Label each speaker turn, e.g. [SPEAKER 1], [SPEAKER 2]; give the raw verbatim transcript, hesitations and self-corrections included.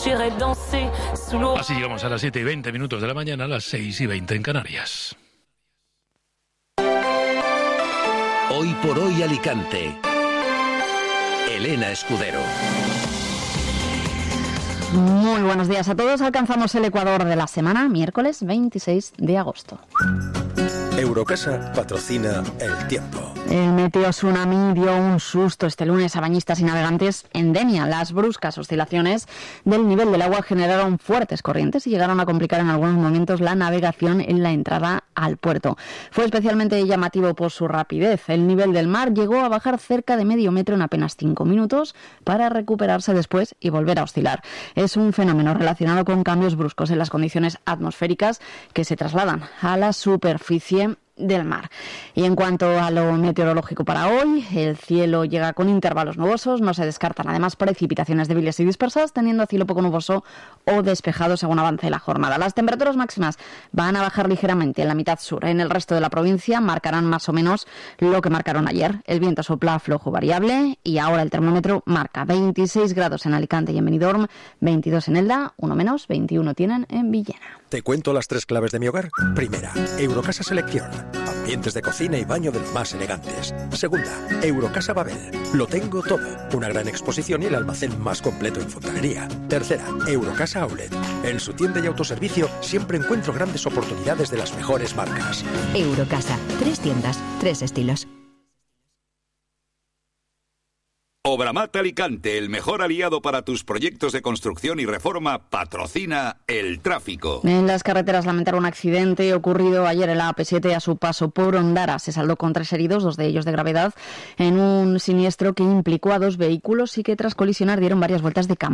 [SPEAKER 1] Así llegamos a las siete y veinte minutos de la mañana, a las seis y veinte en Canarias.
[SPEAKER 2] Hoy por hoy Alicante. Elena Escudero.
[SPEAKER 3] Muy buenos días a todos. Alcanzamos el Ecuador de la semana, miércoles veintiséis de agosto.
[SPEAKER 4] Eurocasa patrocina el tiempo.
[SPEAKER 3] El meteo tsunami dio un susto este lunes a bañistas y navegantes en Denia. Las bruscas oscilaciones del nivel del agua generaron fuertes corrientes y llegaron a complicar en algunos momentos la navegación en la entrada al puerto. Fue especialmente llamativo por su rapidez. El nivel del mar llegó a bajar cerca de medio metro en apenas cinco minutos para recuperarse después y volver a oscilar. Es un fenómeno relacionado con cambios bruscos en las condiciones atmosféricas que se trasladan a la superficie del mar. Y en cuanto a lo meteorológico para hoy, el cielo llega con intervalos nubosos, no se descartan además precipitaciones débiles y dispersas, teniendo cielo poco nuboso o despejado según avance la jornada. Las temperaturas máximas van a bajar ligeramente en la mitad sur. En el resto de la provincia marcarán más o menos lo que marcaron ayer. El viento sopla flojo variable y ahora el termómetro marca veintiséis grados en Alicante y en Benidorm, veintidós en Elda, uno menos, veintiuno tienen en Villena.
[SPEAKER 4] ¿Te cuento las tres claves de mi hogar? Primera, Eurocasa Selección. Ambientes de cocina y baño de los más elegantes. Segunda, Eurocasa Babel. Lo tengo todo. Una gran exposición y el almacén más completo en fontanería. Tercera, Eurocasa Outlet. En su tienda y autoservicio siempre encuentro grandes oportunidades de las mejores marcas.
[SPEAKER 5] Eurocasa. Tres tiendas, tres estilos.
[SPEAKER 6] Obramat Alicante, el mejor aliado para tus proyectos de construcción y reforma, patrocina el tráfico.
[SPEAKER 3] En las carreteras lamentaron un accidente ocurrido ayer en la A P siete a su paso por Ondara. Se saldó con tres heridos, dos de ellos de gravedad, en un siniestro que implicó a dos vehículos y que tras colisionar dieron varias vueltas de campo.